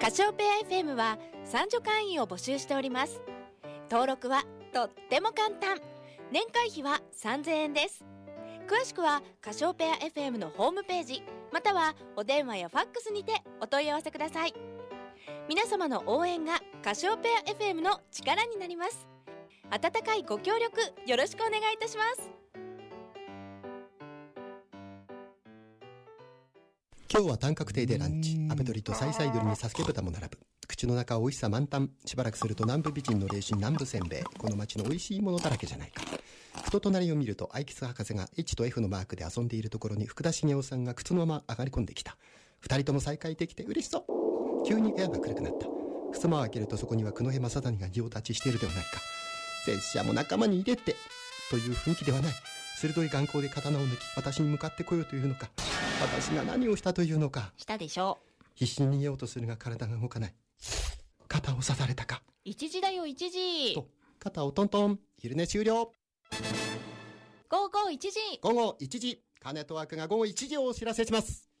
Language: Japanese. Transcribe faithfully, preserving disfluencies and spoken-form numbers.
カシオペア エフエム は賛助会員を募集しております。登録はとっても簡単。年会費はさんぜんえんです。詳しくはカシオペア エフエム のホームページまたはお電話やファックスにてお問い合わせください。皆様の応援がカシオペア エフエム の力になります。温かいご協力よろしくお願いいたします。 今日は短角亭でランチ。アメ取りとサイサイドルにサスケ豚も並ぶ。口の中は美味しさ満タン。しばらくすると南部美人の霊神南部せんべい。この街の美味しいものだらけじゃないか。ふと隣を見るとアイキス博士が H と F のマークで遊んでいるところに福田茂雄さんが靴のまま上がり込んできた。二人とも再会できて嬉しそう。急に部屋が暗くなった。襖を開けるとそこには久野辺正谷が仁王立ちしているではないか。拙者も仲間に入れてという雰囲気ではない。鋭い眼光で刀を抜き私に向かってこようというのか。私が何をしたというのか。 したでしょう。 必死に逃げようとするが体が動かない。肩を刺されたか。 一時だよ一時と肩をトントン。昼寝終了。 午後いちじ。 午後いちじ。カネトワークが午後いちじをお知らせします。